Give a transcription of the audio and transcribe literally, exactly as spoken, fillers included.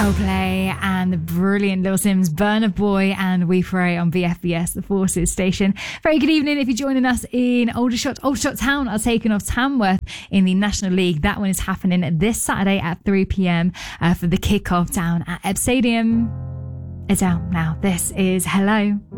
Play and the brilliant Little Sims, Burna Boy and We Pray on B F B S, the Forces station. Very good evening if you're joining us in Aldershot. Aldershot Town are taking off Tamworth in the National League. That one is happening this Saturday at three p.m. Uh, for the kick-off down at Ebb Stadium. It's out now. This is Hello.